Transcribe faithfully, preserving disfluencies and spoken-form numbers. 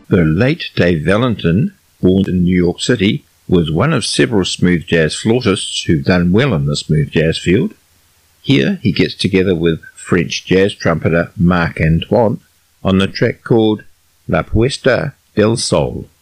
The late Dave Valentin, born in New York City, was one of several smooth jazz flautists who've done well in the smooth jazz field. Here he gets together with French jazz trumpeter Marc Antoine on the track called La Puesta del Sol.